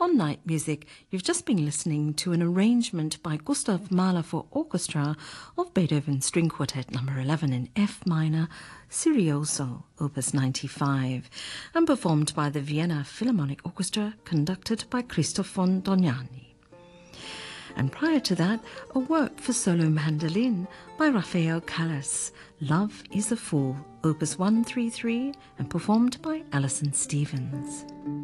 On Night Music, you've just been listening to an arrangement by Gustav Mahler for orchestra of Beethoven's String Quartet No. 11 in F minor, Serioso, Opus 95, and performed by the Vienna Philharmonic Orchestra, conducted by Christoph von Dohnanyi. And prior to that, a work for solo mandolin by Rafael Callas, Love is a Fool, Opus 133, and performed by Alison Stevens.